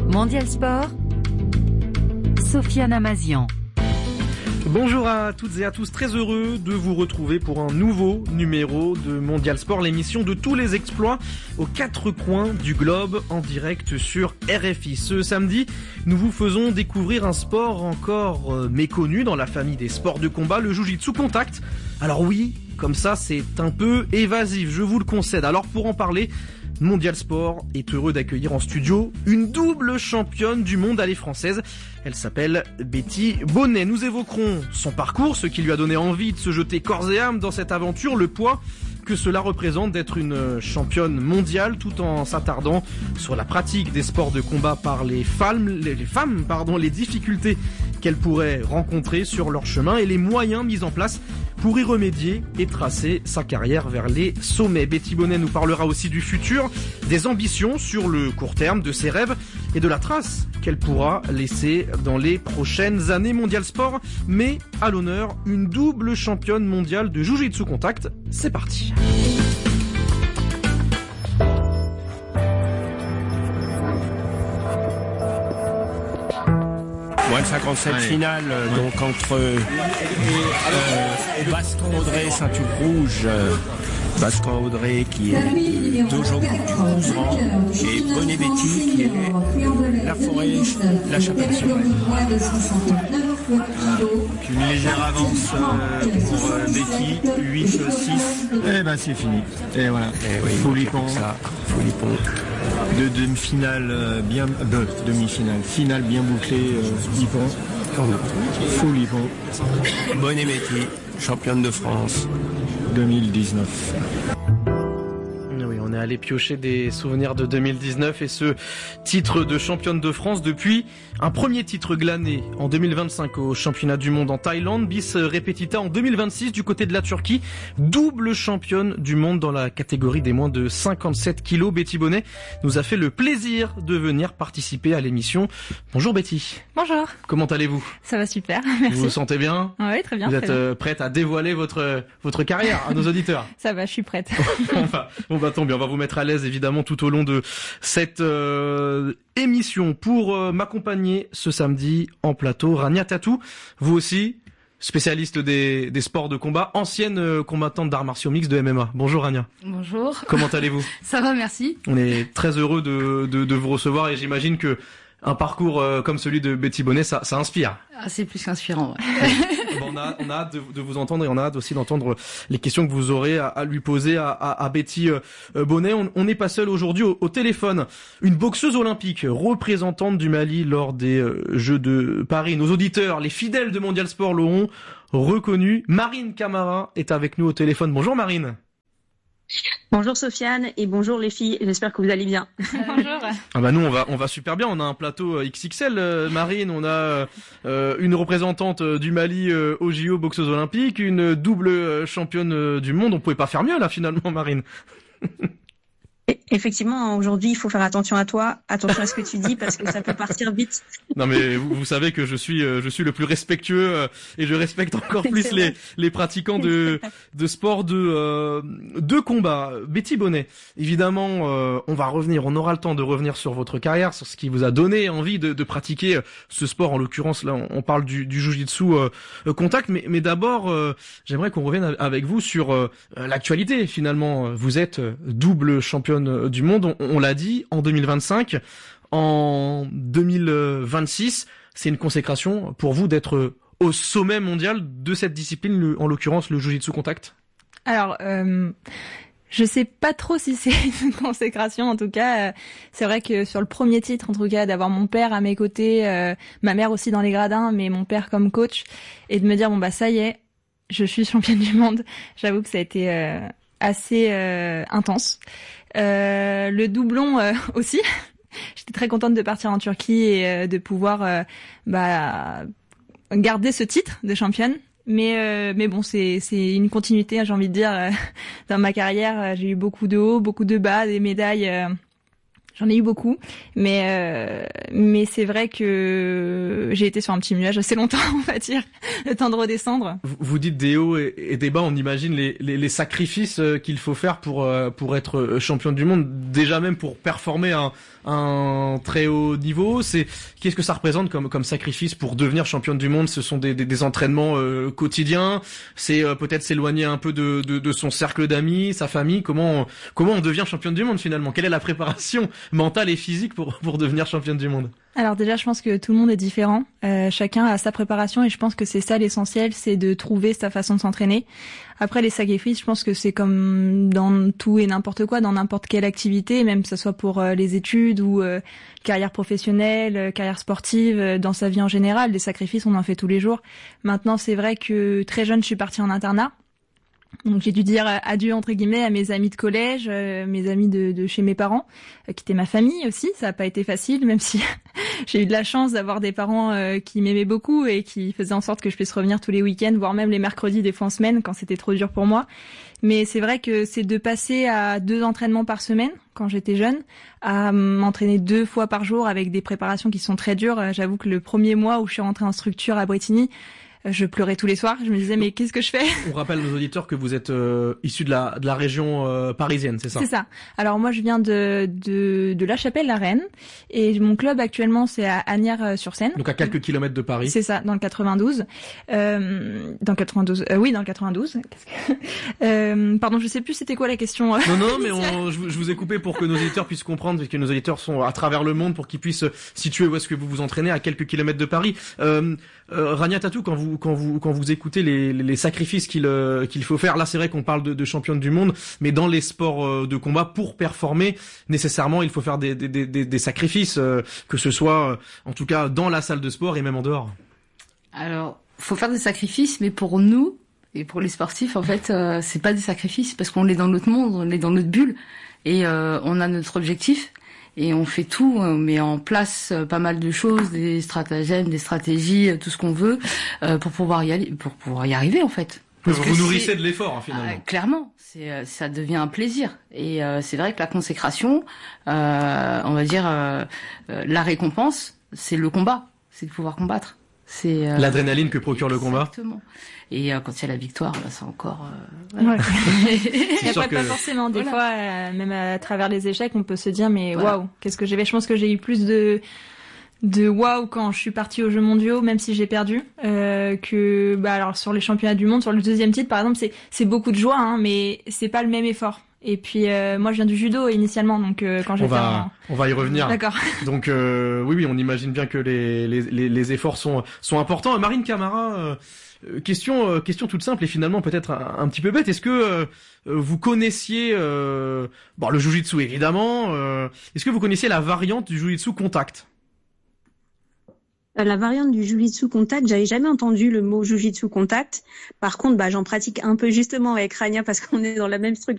Mondial Sport, Sofiane Amazian. Bonjour à toutes et à tous, très heureux de vous retrouver pour un nouveau numéro de Mondial Sport, l'émission de tous les exploits aux quatre coins du globe en direct sur RFI. Ce samedi, nous vous faisons découvrir un sport encore méconnu dans la famille des sports de combat, le Jiu-Jitsu contact. Alors oui, comme ça c'est un peu évasif, je vous le concède. Alors pour en parler, Mondial Sport est heureux d'accueillir en studio une double championne du monde, elle est française. Elle s'appelle Betty Bonnet. Nous évoquerons son parcours, ce qui lui a donné envie de se jeter corps et âme dans cette aventure, le poids que cela représente d'être une championne mondiale, tout en s'attardant sur la pratique des sports de combat par les femmes, les difficultés qu'elles pourraient rencontrer sur leur chemin et les moyens mis en place pour y remédier et tracer sa carrière vers les sommets. Betty Bonnet nous parlera aussi du futur, des ambitions sur le court terme, de ses rêves et de la trace qu'elle pourra laisser dans les prochaines années. Mondial Sport, mais à l'honneur, une double championne mondiale de Jiu-Jitsu contact. C'est parti. Moins de 57 finale, donc entre Baston Audrey, ceinture rouge, Baston Audrey qui est d'aujourd'hui 12 ans, et Bonnet Betty qui est la forêt, la chapelle sauvage. Une légère avance pour Betty, 8-6. Et ben c'est fini. Et voilà. Et oui, Foulipon. De demi-finale demi-finale. Finale bien bouclée, Lippon. Full Lippon. Bonnet Betty, championne de France 2019. Oui, on est allé piocher des souvenirs de 2019 et ce titre de championne de France depuis un premier titre glané en 2025 au championnat du monde en Thaïlande, bis repetita en 2026 du côté de la Turquie, double championne du monde dans la catégorie des moins de 57 kilos. Betty Bonnet nous a fait le plaisir de venir participer à l'émission. Bonjour Betty. Bonjour. Comment allez-vous ? Ça va super, merci. Vous vous sentez bien ? Oui, très bien. Vous êtes prête à dévoiler votre carrière à nos auditeurs ? Ça va, je suis prête. Tant bien, on va vous mettre à l'aise évidemment tout au long de cette émission. Pour m'accompagner ce samedi en plateau, Rania Tatou, vous aussi, spécialiste des sports de combat, ancienne combattante d'arts martiaux mixtes de MMA. Bonjour Rania. Bonjour. Comment allez-vous ? Ça va, merci. On est très heureux de vous recevoir et j'imagine que un parcours comme celui de Betty Bonnet, ça inspire. Ah, c'est plus qu'inspirant, ouais. On a hâte de vous entendre et on a hâte aussi d'entendre les questions que vous aurez à lui poser à Betty Bonnet. On n'est pas seul aujourd'hui au téléphone. Une boxeuse olympique, représentante du Mali lors des Jeux de Paris. Nos auditeurs, les fidèles de Mondial Sport l'auront reconnu. Marine Camara est avec nous au téléphone. Bonjour Marine. Bonjour Sofiane et bonjour les filles, j'espère que vous allez bien. Bonjour. Ah bah nous on va super bien, on a un plateau XXL Marine, on a une représentante du Mali au JO boxeuse olympique, une double championne du monde, on pouvait pas faire mieux là finalement Marine. Effectivement, aujourd'hui, il faut faire attention à toi, attention à ce que tu dis parce que ça peut partir vite. Non mais vous savez que je suis le plus respectueux et je respecte encore plus les pratiquants de sport de combat. Betty Bonnet, évidemment, on aura le temps de revenir sur votre carrière, sur ce qui vous a donné envie de pratiquer ce sport. En l'occurrence, là, on parle du Jiu-Jitsu contact, mais d'abord, j'aimerais qu'on revienne avec vous sur l'actualité. Finalement, vous êtes double championne du monde, on l'a dit, en 2025, en 2026, c'est une consécration pour vous d'être au sommet mondial de cette discipline, en l'occurrence le Jiu-Jitsu contact. Alors, je sais pas trop si c'est une consécration, en tout cas, c'est vrai que sur le premier titre, en tout cas, d'avoir mon père à mes côtés, ma mère aussi dans les gradins, mais mon père comme coach, et de me dire, bon bah ça y est, je suis championne du monde, j'avoue que ça a été assez intense. Le doublon aussi. J'étais très contente de partir en Turquie et de pouvoir garder ce titre de championne. Mais bon, c'est une continuité, j'ai envie de dire, dans ma carrière. J'ai eu beaucoup de hauts, beaucoup de bas, des médailles. J'en ai eu beaucoup, mais c'est vrai que j'ai été sur un petit nuage assez longtemps, on va dire, le temps de redescendre. Vous dites des hauts et des bas, on imagine les sacrifices qu'il faut faire pour être champion du monde, déjà même pour performer à un très haut niveau. Qu'est-ce que ça représente comme sacrifice pour devenir championne du monde? Ce sont des entraînements quotidiens, c'est peut-être s'éloigner un peu de son cercle d'amis, sa famille. Comment on devient championne du monde finalement? Quelle est la préparation mentale et physique pour devenir championne du monde? Alors déjà, je pense que tout le monde est différent. Chacun a sa préparation et je pense que c'est ça l'essentiel, c'est de trouver sa façon de s'entraîner. Après, les sacrifices, je pense que c'est comme dans tout et n'importe quoi, dans n'importe quelle activité, même que ce soit pour les études ou carrière professionnelle, carrière sportive, dans sa vie en général. Des sacrifices, on en fait tous les jours. Maintenant, c'est vrai que très jeune, je suis partie en internat. Donc j'ai dû dire adieu entre guillemets à mes amis de collège, mes amis de chez mes parents, qui étaient ma famille aussi. Ça n'a pas été facile, même si j'ai eu de la chance d'avoir des parents qui m'aimaient beaucoup et qui faisaient en sorte que je puisse revenir tous les week-ends, voire même les mercredis des fois en semaine quand c'était trop dur pour moi. Mais c'est vrai que c'est de passer à 2 entraînements par semaine quand j'étais jeune, à m'entraîner 2 fois par jour avec des préparations qui sont très dures. J'avoue que le premier mois où je suis rentrée en structure à Bretigny, je pleurais tous les soirs. Je me disais mais qu'est-ce que je fais? On rappelle aux auditeurs que vous êtes issu de la région parisienne, c'est ça? C'est ça. Alors moi je viens de La Chapelle-la-Reine et mon club actuellement c'est à Asnières-sur-Seine. Donc à quelques kilomètres de Paris. C'est ça, dans le 92. Dans le 92. Oui, dans le 92. Pardon, je sais plus c'était quoi la question. Non, mais je vous ai coupé pour que nos auditeurs puissent comprendre, puisque nos auditeurs sont à travers le monde, pour qu'ils puissent situer où est-ce que vous vous entraînez à quelques kilomètres de Paris. Rania Tatou, quand vous écoutez les sacrifices qu'il faut faire, là c'est vrai qu'on parle de championne du monde, mais dans les sports de combat, pour performer, nécessairement il faut faire des sacrifices, que ce soit en tout cas dans la salle de sport et même en dehors. Alors, faut faire des sacrifices, mais pour nous et pour les sportifs, en fait, c'est pas des sacrifices parce qu'on est dans notre monde, on est dans notre bulle et on a notre objectif. Et on fait tout, on met en place pas mal de choses, des stratagèmes, des stratégies, tout ce qu'on veut, pour pouvoir y arriver en fait. Parce que vous nourrissez de l'effort finalement. Clairement, ça devient un plaisir. Et c'est vrai que la consécration, on va dire, la récompense, c'est le combat, c'est de pouvoir combattre. C'est l'adrénaline que procure le combat. Exactement. Et quand il y a la victoire, là, c'est encore. Ouais. Et après, pas forcément. Des fois, même à travers les échecs, on peut se dire mais waouh, qu'est-ce que j'ai fait. Je pense que j'ai eu plus de waouh quand je suis partie aux Jeux mondiaux, même si j'ai perdu, que alors sur les championnats du monde, sur le 2e titre par exemple, c'est beaucoup de joie, hein, mais c'est pas le même effort. Et puis moi je viens du judo initialement, donc quand j'étais on va y revenir. D'accord. Donc oui, on imagine bien que les efforts sont importants. Marine Camara, question toute simple et finalement peut-être un petit peu bête. Est-ce que vous connaissiez le jiu-jitsu évidemment, est-ce que vous connaissiez la variante du jiu-jitsu contact? La variante du jiu-jitsu contact, j'avais jamais entendu le mot jiu-jitsu contact. Par contre, j'en pratique un peu justement avec Rania parce qu'on est dans la même structure.